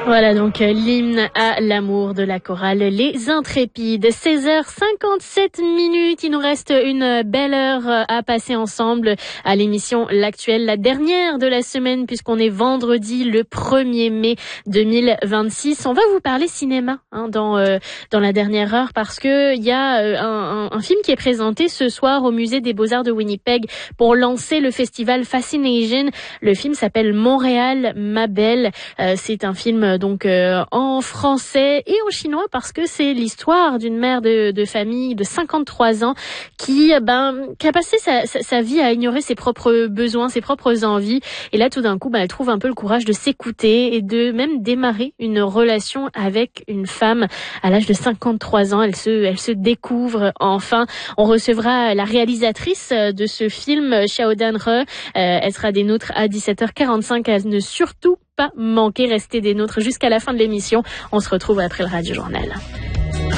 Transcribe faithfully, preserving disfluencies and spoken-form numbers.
Voilà donc euh, l'hymne à l'amour de la chorale Les Intrépides. seize heures cinquante-sept minutes, il nous reste une belle heure à passer ensemble à l'émission L'Actuel, la dernière de la semaine puisqu'on est vendredi le premier mai deux mille vingt-six. On va vous parler cinéma hein, dans euh, dans la dernière heure parce que il y a euh, un, un, un film qui est présenté ce soir au musée des Beaux-Arts de Winnipeg pour lancer le festival Fascination. Le film s'appelle Montréal, ma belle. Euh, c'est un film donc euh, en français et en chinois parce que c'est l'histoire d'une mère de, de famille de cinquante-trois ans qui ben qui a passé sa, sa, sa vie à ignorer ses propres besoins, ses propres envies, et là tout d'un coup ben, elle trouve un peu le courage de s'écouter et de même démarrer une relation avec une femme à l'âge de cinquante-trois ans. Elle se elle se découvre enfin. On recevra la réalisatrice de ce film, Xiaodan He. Euh, elle sera des nôtres à dix-sept heures quarante-cinq. Elle ne surtout pas manquer, rester des nôtres jusqu'à la fin de l'émission. On se retrouve après le Radio Journal.